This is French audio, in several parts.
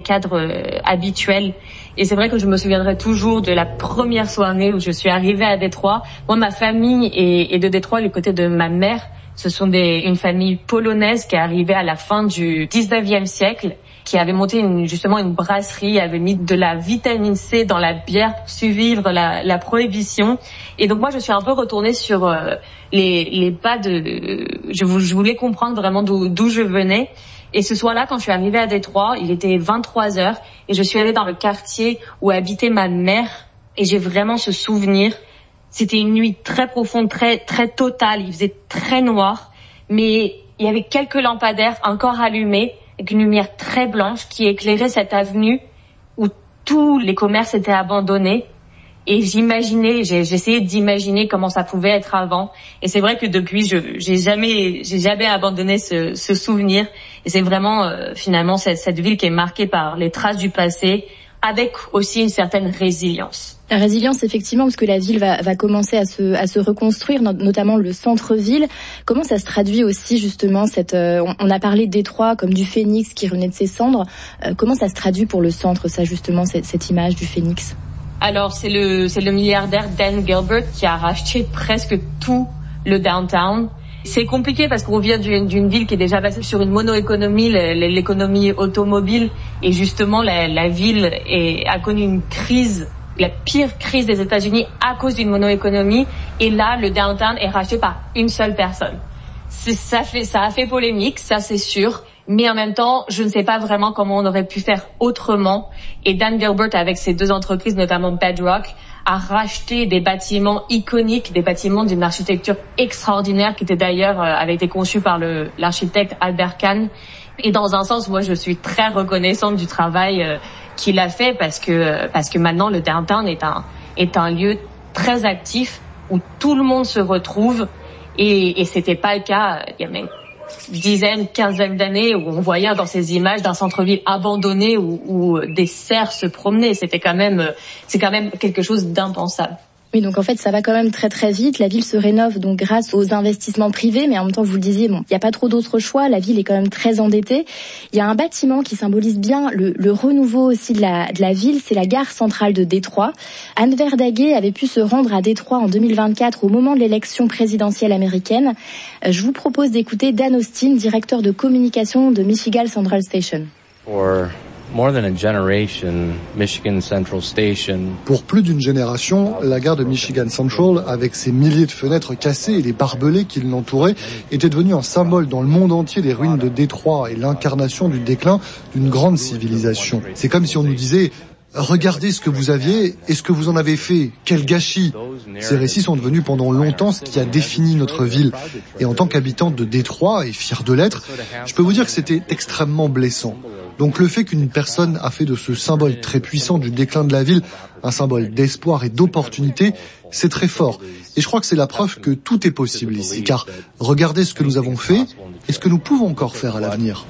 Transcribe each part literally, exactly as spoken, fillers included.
cadre euh, habituel. Et c'est vrai que je me souviendrai toujours de la première soirée où je suis arrivée à Détroit. Moi, ma famille est, est de Détroit, du côté de ma mère. Ce sont des, une famille polonaise qui est arrivée à la fin du dix-neuvième siècle, qui avait monté une, justement une brasserie, avait mis de la vitamine C dans la bière pour survivre la, la prohibition. Et donc moi, je suis un peu retournée sur euh, les, les pas de... Je, je voulais comprendre vraiment d'où, d'où je venais. Et ce soir-là, quand je suis arrivée à Détroit, il était vingt-trois heures et je suis allée dans le quartier où habitait ma mère. Et j'ai vraiment ce souvenir. C'était une nuit très profonde, très très totale. Il faisait très noir, mais il y avait quelques lampadaires encore allumés, avec une lumière très blanche qui éclairait cette avenue où tous les commerces étaient abandonnés. Et j'imaginais, j'ai, j'essayais d'imaginer comment ça pouvait être avant. Et c'est vrai que depuis, je j'ai jamais, j'ai jamais abandonné ce, ce souvenir. Et c'est vraiment euh, finalement cette, cette ville qui est marquée par les traces du passé, avec aussi une certaine résilience. La résilience, effectivement, parce que la ville va, va commencer à se, à se reconstruire, notamment le centre-ville. Comment ça se traduit aussi, justement, cette, euh, on a parlé de Détroit comme du phénix qui renaît de ses cendres. Euh, comment ça se traduit pour le centre, ça, justement, cette, cette image du phénix? Alors, c'est le, c'est le milliardaire Dan Gilbert qui a racheté presque tout le downtown. C'est compliqué parce qu'on vient d'une, d'une ville qui est déjà basée sur une mono-économie, l'économie automobile, et justement, la, la ville est, a connu une crise, la pire crise des États-Unis à cause d'une mono-économie. Et là, le downtown est racheté par une seule personne. C'est, ça fait, ça a fait polémique, ça c'est sûr. Mais en même temps, je ne sais pas vraiment comment on aurait pu faire autrement. Et Dan Gilbert, avec ses deux entreprises, notamment Bedrock, a racheté des bâtiments iconiques, des bâtiments d'une architecture extraordinaire, qui était d'ailleurs, euh, avait été conçu par le, l'architecte Albert Kahn. Et dans un sens, moi, je suis très reconnaissante du travail euh, qu'il a fait, parce que parce que maintenant, le downtown est un est un lieu très actif où tout le monde se retrouve. Et, et c'était pas le cas il y a même dizaines, quinzaine d'années où on voyait dans ces images d'un centre-ville abandonné où, où des cerfs se promenaient. C'était quand même, c'est quand même quelque chose d'impensable. Oui, donc en fait, ça va quand même très très vite. La ville se rénove donc grâce aux investissements privés, mais en même temps, vous le disiez, bon, il n'y a pas trop d'autres choix. La ville est quand même très endettée. Il y a un bâtiment qui symbolise bien le, le renouveau aussi de la, de la ville, c'est la gare centrale de Détroit. Anne Verdaguer avait pu se rendre à Détroit en deux mille vingt-quatre au moment de l'élection présidentielle américaine. Je vous propose d'écouter Dan Austin, directeur de communication de Michigan Central Station. For more than a generation, Michigan Central Station. Pour plus d'une génération, la gare de Michigan Central, avec ses milliers de fenêtres cassées et les barbelés qui l'entouraient, était devenue un symbole dans le monde entier des ruines de Détroit et l'incarnation du déclin d'une grande civilisation. C'est comme si on nous disait: regardez ce que vous aviez et ce que vous en avez fait. Quel gâchis! Ces récits sont devenus pendant longtemps ce qui a défini notre ville. Et en tant qu'habitante de Détroit et fière de l'être, je peux vous dire que c'était extrêmement blessant. Donc le fait qu'une personne a fait de ce symbole très puissant du déclin de la ville un symbole d'espoir et d'opportunité, c'est très fort. Et je crois que c'est la preuve que tout est possible ici, car regardez ce que nous avons fait et ce que nous pouvons encore faire à l'avenir.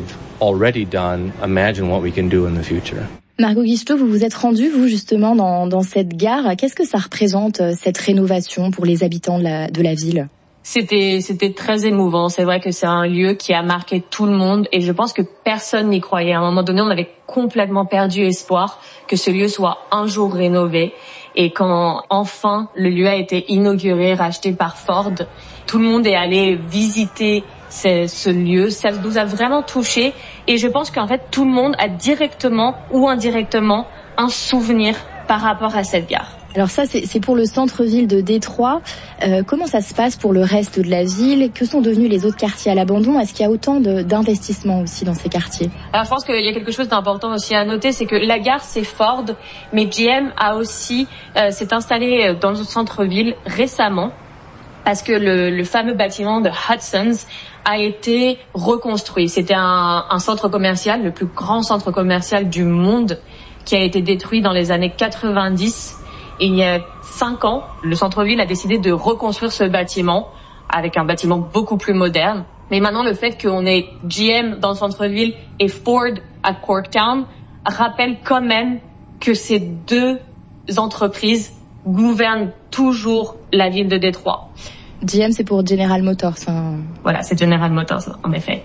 Margot Guichetot, vous vous êtes rendu, vous, justement, dans, dans cette gare. Qu'est-ce que ça représente, cette rénovation, pour les habitants de la, de la ville? C'était, c'était très émouvant. C'est vrai que c'est un lieu qui a marqué tout le monde et je pense que personne n'y croyait. À un moment donné, on avait complètement perdu espoir que ce lieu soit un jour rénové. Et quand enfin le lieu a été inauguré, racheté par Ford, tout le monde est allé visiter ce, ce lieu. Ça nous a vraiment touchés et je pense qu'en fait tout le monde a directement ou indirectement un souvenir par rapport à cette gare. Alors ça, c'est, c'est pour le centre-ville de Détroit. Euh, comment ça se passe pour le reste de la ville? Que sont devenus les autres quartiers à l'abandon? Est-ce qu'il y a autant de, d'investissements aussi dans ces quartiers? Alors je pense qu'il y a quelque chose d'important aussi à noter, c'est que la gare c'est Ford, mais G M a aussi euh, s'est installé dans le centre-ville récemment parce que le, le fameux bâtiment de Hudson's a été reconstruit. C'était un, un centre commercial, le plus grand centre commercial du monde, qui a été détruit dans les années quatre-vingt-dix. Et il y a cinq ans, le centre-ville a décidé de reconstruire ce bâtiment avec un bâtiment beaucoup plus moderne. Mais maintenant, le fait qu'on ait G M dans le centre-ville et Ford à Corktown rappelle quand même que ces deux entreprises gouvernent toujours la ville de Détroit. G M, c'est pour General Motors. Hein. Voilà, c'est General Motors, en effet.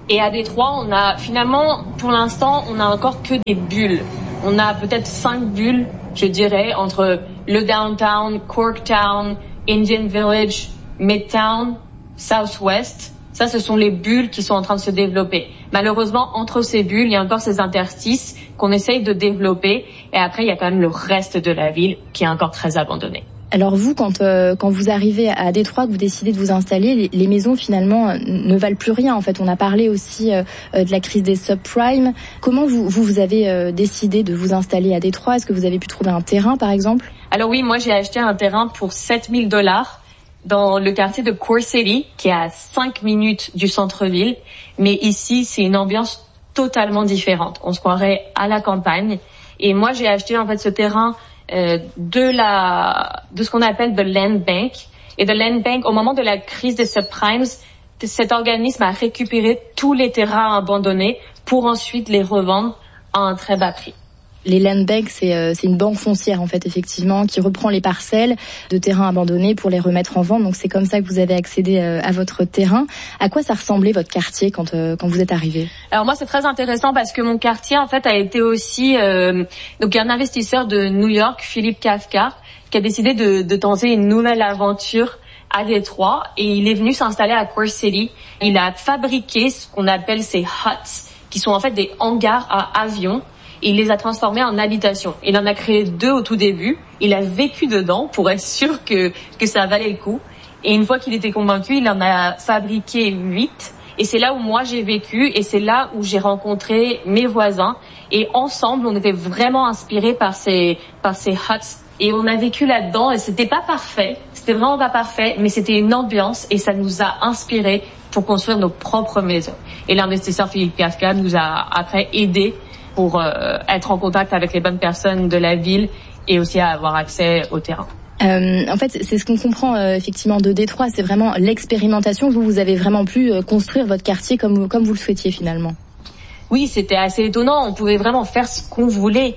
Et à Détroit, on a finalement, pour l'instant, on a encore que des bulles. On a peut-être cinq bulles, je dirais, entre le downtown, Corktown, Indian Village, Midtown, Southwest. Ça, ce sont les bulles qui sont en train de se développer. Malheureusement, entre ces bulles, il y a encore ces interstices qu'on essaye de développer. Et après, il y a quand même le reste de la ville qui est encore très abandonné. Alors vous, quand euh, quand vous arrivez à Détroit, que vous décidez de vous installer, les, les maisons finalement euh, ne valent plus rien. En fait, on a parlé aussi euh, de la crise des subprimes. Comment vous vous, vous avez euh, décidé de vous installer à Détroit? Est-ce que vous avez pu trouver un terrain, par exemple? Alors oui, moi j'ai acheté un terrain pour sept mille dollars dans le quartier de Core City, qui est à cinq minutes du centre-ville. Mais ici, c'est une ambiance totalement différente. On se croirait à la campagne. Et moi, j'ai acheté en fait ce terrain euh, de la de ce qu'on appelle the Land Bank. Et the Land Bank, au moment de la crise des subprimes, cet organisme a récupéré tous les terrains abandonnés pour ensuite les revendre à un très bas prix. Les land banks, c'est, euh, c'est une banque foncière en fait, effectivement, qui reprend les parcelles de terrains abandonnés pour les remettre en vente. Donc c'est comme ça que vous avez accédé euh, à votre terrain. À quoi ça ressemblait votre quartier quand euh, quand vous êtes arrivé? Alors moi, c'est très intéressant parce que mon quartier en fait a été aussi euh, donc il y a un investisseur de New York, Philippe Kafka, qui a décidé de, de tenter une nouvelle aventure à Détroit et il est venu s'installer à Core City. Il a fabriqué ce qu'on appelle ces huts, qui sont en fait des hangars à avions. Et il les a transformés en habitations. Il en a créé deux au tout début. Il a vécu dedans pour être sûr que que ça valait le coup. Et une fois qu'il était convaincu, il en a fabriqué huit. Et c'est là où moi j'ai vécu et c'est là où j'ai rencontré mes voisins. Et ensemble, on était vraiment inspirés par ces par ces huts. Et on a vécu là-dedans et c'était pas parfait. C'était vraiment pas parfait, mais c'était une ambiance et ça nous a inspirés pour construire nos propres maisons. Et l'investisseur Philippe Kafka nous a après aidés pour euh, être en contact avec les bonnes personnes de la ville et aussi à avoir accès au terrain. Euh, en fait, c'est ce qu'on comprend euh, effectivement de Détroit, c'est vraiment l'expérimentation. Vous, vous avez vraiment pu euh, construire votre quartier comme comme vous le souhaitiez finalement. Oui, c'était assez étonnant. On pouvait vraiment faire ce qu'on voulait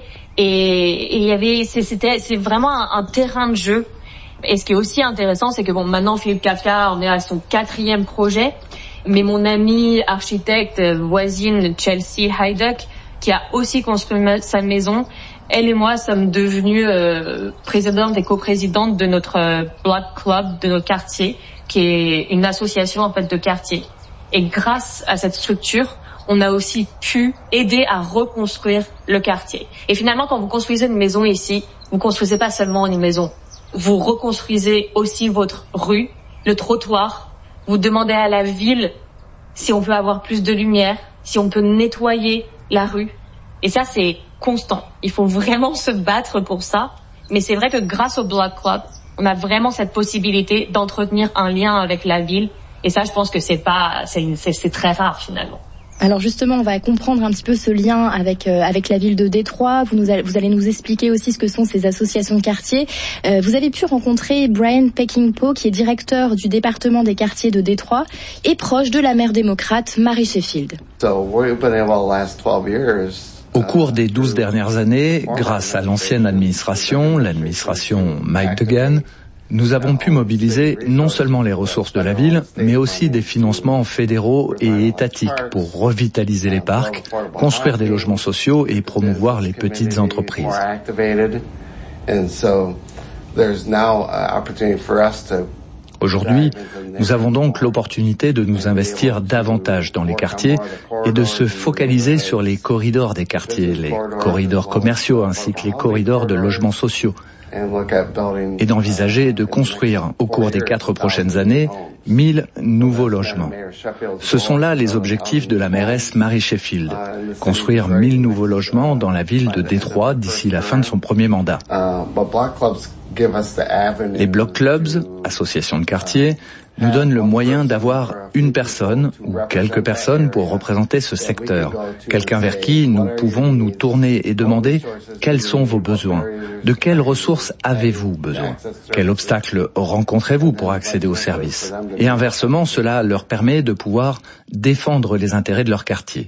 et il y avait, c'était, c'est vraiment un, un terrain de jeu. Et ce qui est aussi intéressant, c'est que bon, maintenant Philippe Kafka, on est à son quatrième projet, mais mon amie architecte voisine Chelsea Haydock, qui a aussi construit sa maison. Elle et moi sommes devenues euh, présidentes et coprésidentes de notre euh, Block Club de notre quartier, qui est une association en fait de quartier. Et grâce à cette structure, on a aussi pu aider à reconstruire le quartier. Et finalement, quand vous construisez une maison ici, vous construisez pas seulement une maison. Vous reconstruisez aussi votre rue, le trottoir. Vous demandez à la ville si on peut avoir plus de lumière, si on peut nettoyer la rue. Et ça, c'est constant. Il faut vraiment se battre pour ça. Mais c'est vrai que grâce au Block Club, on a vraiment cette possibilité d'entretenir un lien avec la ville. Et ça, je pense que c'est pas, c'est, une, c'est, c'est très rare finalement. Alors justement, on va comprendre un petit peu ce lien avec euh, avec la ville de Détroit. Vous nous allez, vous allez nous expliquer aussi ce que sont ces associations de quartier. Euh, vous avez pu rencontrer Brian Peckinpah, qui est directeur du département des quartiers de Détroit et proche de la maire démocrate Mary Sheffield. Au cours des douze dernières années, grâce à l'ancienne administration, l'administration Mike Duggan, nous avons pu mobiliser non seulement les ressources de la ville, mais aussi des financements fédéraux et étatiques pour revitaliser les parcs, construire des logements sociaux et promouvoir les petites entreprises. Aujourd'hui, nous avons donc l'opportunité de nous investir davantage dans les quartiers et de se focaliser sur les corridors des quartiers, les corridors commerciaux ainsi que les corridors de logements sociaux, et d'envisager de construire au cours des quatre prochaines années mille nouveaux logements. Ce sont là les objectifs de la mairesse Mary Sheffield, construire mille nouveaux logements dans la ville de Détroit d'ici la fin de son premier mandat. Les Block Clubs, associations de quartier, nous donnent le moyen d'avoir une personne ou quelques personnes pour représenter ce secteur, quelqu'un vers qui nous pouvons nous tourner et demander quels sont vos besoins, de quelles ressources avez-vous besoin, quels obstacles rencontrez-vous pour accéder aux services. Et inversement, cela leur permet de pouvoir défendre les intérêts de leur quartier.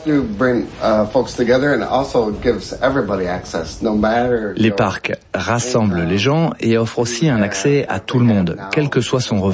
Les parcs rassemblent les gens et offrent aussi un accès à tout le monde, quel que soit son revenu.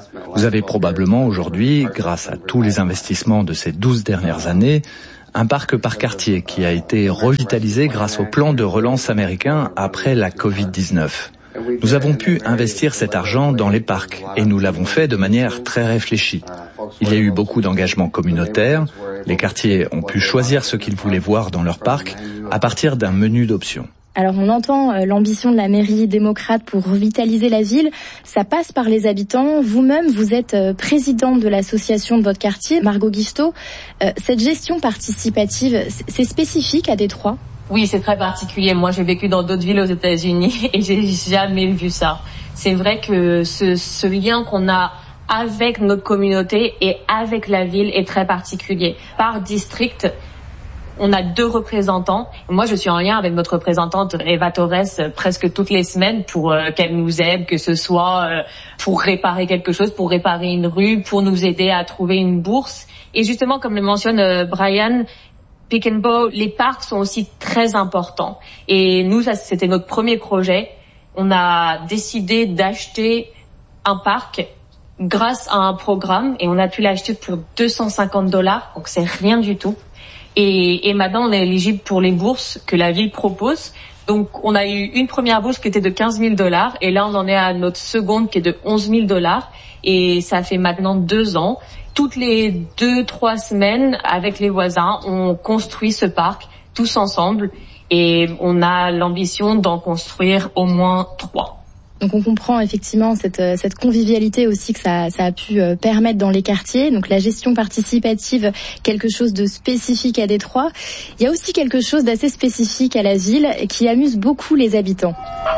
Vous avez probablement aujourd'hui, grâce à tous les investissements de ces douze dernières années, un parc par quartier qui a été revitalisé grâce au plan de relance américain après la covid dix-neuf. Nous avons pu investir cet argent dans les parcs et nous l'avons fait de manière très réfléchie. Il y a eu beaucoup d'engagements communautaires. Les quartiers ont pu choisir ce qu'ils voulaient voir dans leur parc à partir d'un menu d'options. Alors on entend euh, l'ambition de la mairie démocrate pour revitaliser la ville. Ça passe par les habitants. Vous-même, vous êtes euh, présidente de l'association de votre quartier, Margot Guisto. Euh, cette gestion participative, c'est spécifique à Détroit ? Oui, c'est très particulier. Moi, j'ai vécu dans d'autres villes aux États-Unis et j'ai jamais vu ça. C'est vrai que ce, ce lien qu'on a avec notre communauté et avec la ville est très particulier. Par district, on a deux représentants. Moi, je suis en lien avec notre représentante Eva Torres presque toutes les semaines pour euh, qu'elle nous aide, que ce soit euh, pour réparer quelque chose, pour réparer une rue, pour nous aider à trouver une bourse. Et justement, comme le mentionne euh, Brian, Pick and Bow, les parcs sont aussi très importants. Et nous, ça, c'était notre premier projet. On a décidé d'acheter un parc grâce à un programme et on a pu l'acheter pour deux cent cinquante dollars. Donc, c'est rien du tout. Et, et maintenant, on est éligible pour les bourses que la ville propose. Donc, on a eu une première bourse qui était de quinze mille dollars et là, on en est à notre seconde qui est de onze mille dollars. Et ça fait maintenant deux ans. Toutes les deux, trois semaines, avec les voisins, on construit ce parc tous ensemble et on a l'ambition d'en construire au moins trois. Donc on comprend effectivement cette, cette convivialité aussi que ça, ça a pu permettre dans les quartiers. Donc la gestion participative, quelque chose de spécifique à Détroit. Il y a aussi quelque chose d'assez spécifique à la ville qui amuse beaucoup les habitants.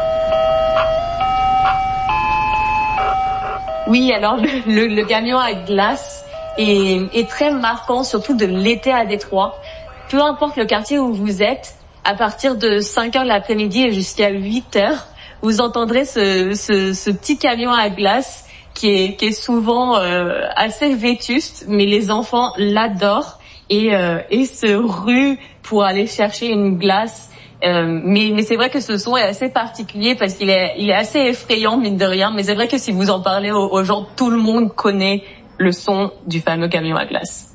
Oui, alors le, le, le camion à glace est, est très marquant, surtout de l'été à Détroit. Peu importe le quartier où vous êtes, à partir de cinq heures de l'après-midi et jusqu'à huit heures, vous entendrez ce, ce, ce petit camion à glace qui est, qui est souvent euh, assez vétuste, mais les enfants l'adorent et, euh, et se ruent pour aller chercher une glace. Euh, mais, mais c'est vrai que ce son est assez particulier parce qu'il est, il est assez effrayant, mine de rien. Mais c'est vrai que si vous en parlez aux, aux gens, tout le monde connaît le son du fameux camion à glace.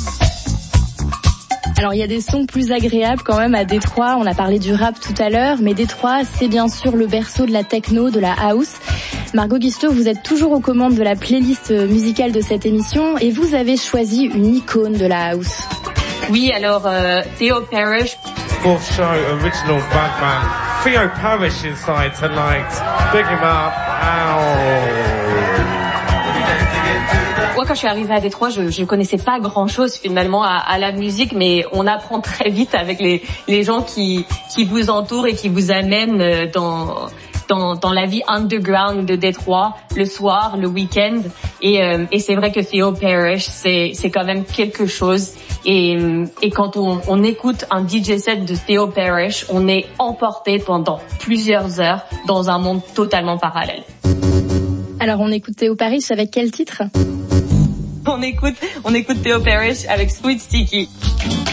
Alors il y a des sons plus agréables quand même à Détroit, on a parlé du rap tout à l'heure, mais Détroit c'est bien sûr le berceau de la techno, de la house. Margot Guisto, vous êtes toujours aux commandes de la playlist musicale de cette émission et vous avez choisi une icône de la house. Oui, alors euh, Theo Parrish. Fourth show, original Batman. Theo Parrish inside tonight. Big him up. Ow. Moi, quand je suis arrivée à Détroit, je je connaissais pas grand-chose finalement à, à la musique, mais on apprend très vite avec les les gens qui qui vous entourent et qui vous amènent dans dans dans la vie underground de Détroit le soir, le week-end. Et euh, et c'est vrai que Theo Parrish, c'est c'est quand même quelque chose. Et et quand on on écoute un D J set de Theo Parrish, on est emporté pendant plusieurs heures dans un monde totalement parallèle. Alors on écoute Theo Parrish avec quel titre ? On écoute, on écoute Theo Parrish avec Sweet Sticky.